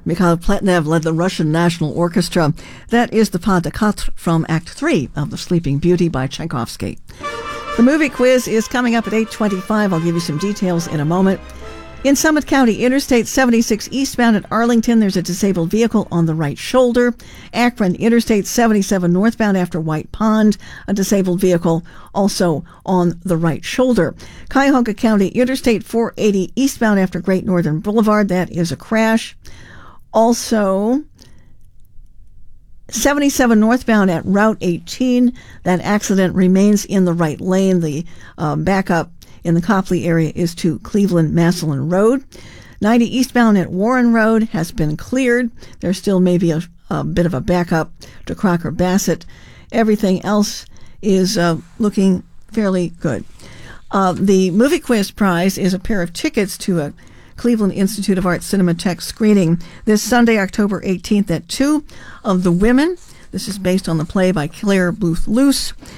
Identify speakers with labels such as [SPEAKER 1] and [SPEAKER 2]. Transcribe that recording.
[SPEAKER 1] Mikhail Pletnev led the Russian National Orchestra. That is the Pas de Quatre from Act 3 of The Sleeping Beauty by Tchaikovsky. The movie quiz is coming up at 8:25. I'll give you some details in a moment. In Summit County, Interstate 76 eastbound at Arlington, there's a disabled vehicle on the right shoulder. Akron, Interstate 77 northbound after White Pond, a disabled vehicle also on the right shoulder. Cuyahoga County, Interstate 480 eastbound after Great Northern Boulevard, that is a crash. Also, 77 northbound at Route 18, that accident remains in the right lane. The backup in the Copley area is to Cleveland-Massillon Road. 90 eastbound at Warren Road has been cleared. There still may be a bit of a backup to Crocker-Bassett. Everything else is looking fairly good. The Movie Quiz Prize is a pair of tickets to a Cleveland Institute of Art Cinematheque screening this Sunday, October 18th at 2 of The Women. This is based on the play by Claire Booth Luce.